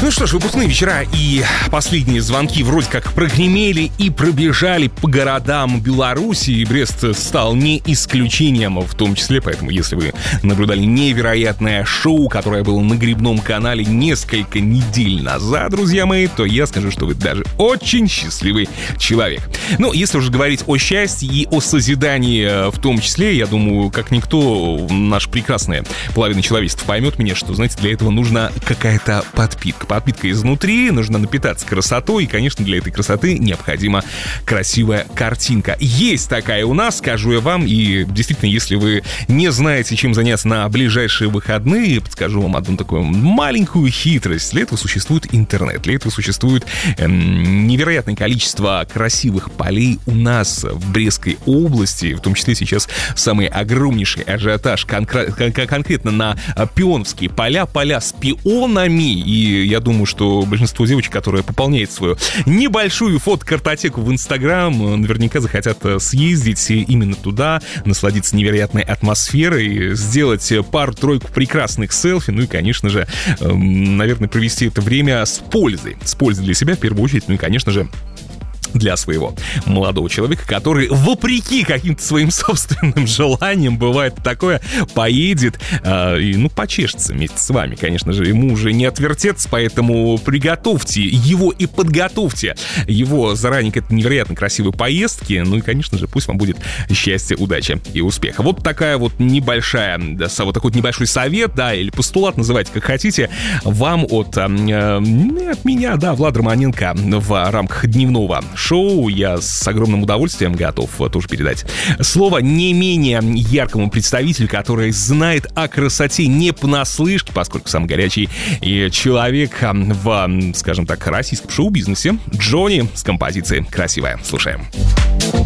Ну что ж, выпускные вечера и последние звонки вроде как прогремели и пробежали по городам Беларуси, и Брест стал не исключением в том числе, поэтому если вы наблюдали невероятное шоу, которое было на Грибном канале несколько недель назад, друзья мои, то я скажу, что вы даже очень счастливый человек. Ну, если уже говорить о счастье и о созидании в том числе, я думаю, как никто, наша прекрасная половина человечества поймет меня, что, знаете, для этого нужна какая-то подпитка. Подпитка изнутри, нужно напитаться красотой, и, конечно, для этой красоты необходима красивая картинка. Есть такая у нас, скажу я вам, и действительно, если вы не знаете, чем заняться на ближайшие выходные, подскажу вам одну такую маленькую хитрость. Для этого существует интернет, для этого существует невероятное количество красивых полей у нас в Брестской области, в том числе сейчас самый огромнейший ажиотаж конкретно на пионовские поля с пионами, и я думаю, что большинство девочек, которые пополняют свою небольшую фотокартотеку в Инстаграм, наверняка захотят съездить именно туда, насладиться невероятной атмосферой, сделать пару-тройку прекрасных селфи, ну и, конечно же, наверное, провести это время с пользой для себя в первую очередь, ну и, конечно же, для своего молодого человека, который, вопреки каким-то своим собственным желаниям, бывает такое, поедет и, почешется вместе с вами. Конечно же, ему уже не отвертеться, поэтому приготовьте его и подготовьте его заранее к этой невероятно красивой поездке. Ну и, конечно же, пусть вам будет счастье, удачи и успеха. Вот такая вот небольшая, вот такой вот небольшой совет, да, или постулат, называйте как хотите, вам от меня, да, Влада Романенко в рамках дневного шоу. Я с огромным удовольствием готов тоже передать слово не менее яркому представителю, который знает о красоте не понаслышке, поскольку сам горячий человек в, скажем так, российском шоу-бизнесе. Джонни с композицией «Красивая». Слушаем.